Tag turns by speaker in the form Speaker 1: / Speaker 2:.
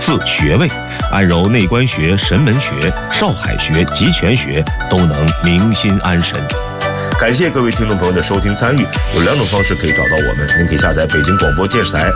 Speaker 1: 4穴位，按揉内关穴、神门穴、少海穴、极泉穴，都能宁心安神。感谢各位听众朋友的收听参与，有2种方式可以找到我们，您可以下载北京广播电视台